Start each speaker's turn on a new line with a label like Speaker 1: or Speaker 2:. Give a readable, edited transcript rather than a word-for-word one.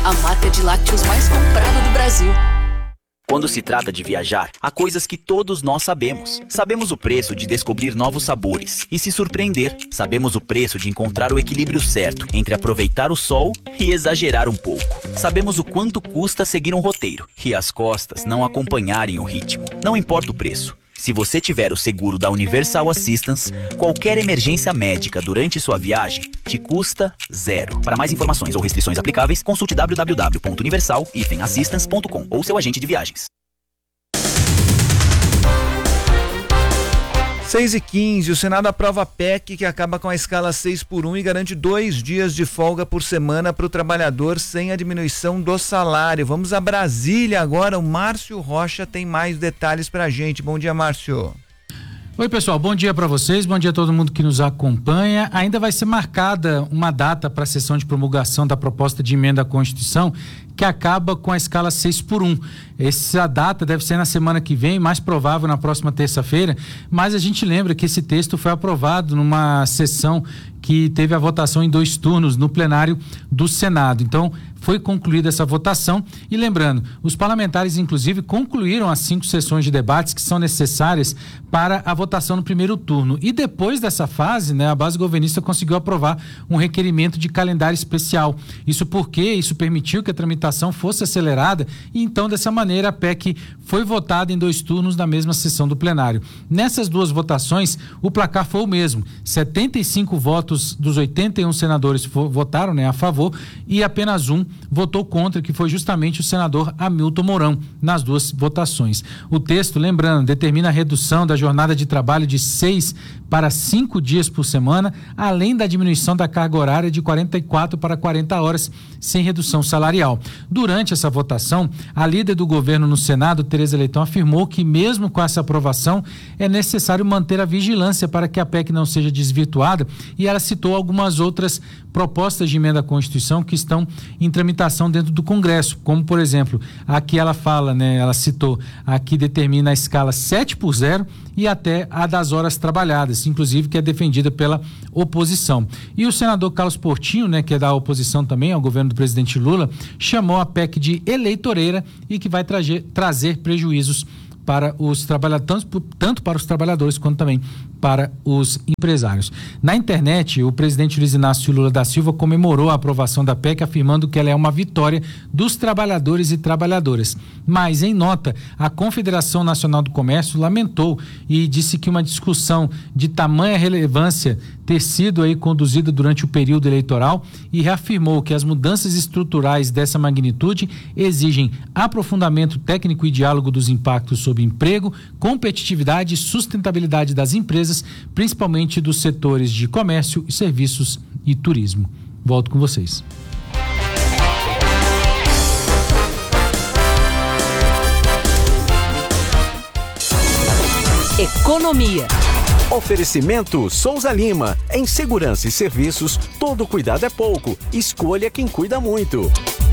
Speaker 1: a marca de lácteos mais comprada do Brasil.
Speaker 2: Quando se trata de viajar, há coisas que todos nós sabemos. Sabemos o preço de descobrir novos sabores e se surpreender. Sabemos o preço de encontrar o equilíbrio certo entre aproveitar o sol e exagerar um pouco. Sabemos o quanto custa seguir um roteiro e as costas não acompanharem o ritmo. Não importa o preço. Se você tiver o seguro da Universal Assistance, qualquer emergência médica durante sua viagem te custa zero. Para mais informações ou restrições aplicáveis, consulte www.universal-assistance.com ou seu agente de viagens.
Speaker 3: 6h15, o Senado aprova a PEC que acaba com a escala 6x1 e garante 2 dias de folga por semana para o trabalhador sem a diminuição do salário. Vamos a Brasília agora, o Márcio Rocha tem mais detalhes para a gente. Bom dia, Márcio.
Speaker 4: Oi, pessoal, bom dia para vocês, bom dia a todo mundo que nos acompanha. Ainda vai ser marcada uma data para a sessão de promulgação da proposta de emenda à Constituição que acaba com a escala 6x1. Essa data deve ser na semana que vem, mais provável na próxima terça-feira, mas a gente lembra que esse texto foi aprovado numa sessão que teve a votação em 2 turnos no plenário do Senado. Então, foi concluída essa votação e lembrando, os parlamentares inclusive concluíram as 5 sessões de debates que são necessárias para a votação no primeiro turno. E depois dessa fase, a base governista conseguiu aprovar um requerimento de calendário especial. Isso permitiu que a tramitação fosse acelerada e então dessa maneira a PEC foi votada em 2 turnos na mesma sessão do plenário. Nessas 2 votações, o placar foi o mesmo. 75 votos dos 81 senadores votaram a favor e apenas um votou contra, que foi justamente o senador Hamilton Mourão, nas 2 votações. O texto, lembrando, determina a redução da jornada de trabalho de 6 para 5 dias por semana, além da diminuição da carga horária de 44 para 40 horas, sem redução salarial. Durante essa votação, a líder do governo no Senado, Tereza Leitão, afirmou que mesmo com essa aprovação, é necessário manter a vigilância para que a PEC não seja desvirtuada e ela citou algumas outras propostas de emenda à Constituição que estão em tramitação dentro do Congresso, como por exemplo, aqui ela fala, ela citou, aqui determina a escala 7x0 e até a das horas trabalhadas, inclusive que é defendida pela oposição. E o senador Carlos Portinho, que é da oposição também ao governo do presidente Lula, chamou a PEC de eleitoreira e que vai trazer prejuízos para os trabalhadores, tanto para os trabalhadores quanto também para os empresários. Na internet, o presidente Luiz Inácio Lula da Silva comemorou a aprovação da PEC, afirmando que ela é uma vitória dos trabalhadores e trabalhadoras. Mas, em nota, a Confederação Nacional do Comércio lamentou e disse que uma discussão de tamanha relevância ter sido conduzida durante o período eleitoral e reafirmou que as mudanças estruturais dessa magnitude exigem aprofundamento técnico e diálogo dos impactos sobre emprego, competitividade e sustentabilidade das empresas, principalmente dos setores de comércio, serviços e turismo. Volto com vocês.
Speaker 1: Economia.
Speaker 5: Oferecimento Souza Lima. Em segurança e serviços, todo cuidado é pouco. Escolha quem cuida muito.